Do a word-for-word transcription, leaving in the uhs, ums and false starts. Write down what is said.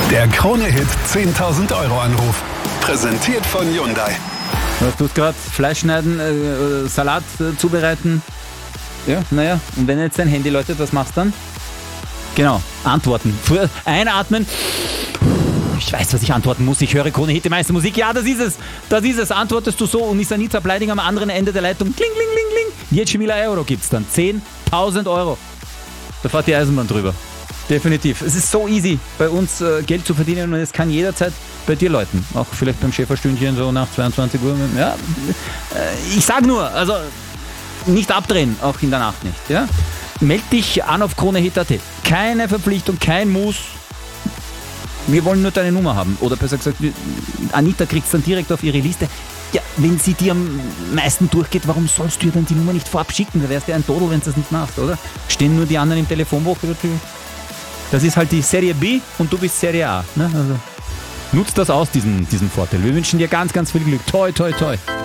Der Krone-Hit zehntausend Euro Anruf. Präsentiert von Hyundai. Du tust gerade Fleisch schneiden, äh, Salat äh, zubereiten. Ja, naja. Und wenn jetzt dein Handy läutet, was machst du dann? Genau, antworten. Früher einatmen. Ich weiß, was ich antworten muss. Ich höre Krone-Hit, die meiste Musik. Ja, das ist es. Das ist es. Antwortest du so und ist Anita Bleidinger am anderen Ende der Leitung. Kling, kling, kling, kling. zehn mil Euro gibt's dann. zehntausend Euro. Da fährt die Eisenbahn drüber. Definitiv. Es ist so easy, bei uns äh, Geld zu verdienen und es kann jederzeit bei dir läuten. Auch vielleicht beim Schäferstündchen so nach zweiundzwanzig Uhr. Ja, äh, ich sag nur, also nicht abdrehen, auch in der Nacht nicht. Ja? Meld dich an auf Krone-Hit punkt at. Keine Verpflichtung, kein Muss. Wir wollen nur deine Nummer haben. Oder besser gesagt, Anita kriegt es dann direkt auf ihre Liste. Ja, wenn sie dir am meisten durchgeht, warum sollst du ihr dann die Nummer nicht vorab schicken? Da wärst du ja ein Todel, wenn du das nicht machst, oder? Stehen nur die anderen im Telefonbuch oder die? Das ist halt die Serie B und du bist Serie A. Ne? Also, nutzt das aus, diesen, diesen Vorteil. Wir wünschen dir ganz, ganz viel Glück. Toi, toi, toi.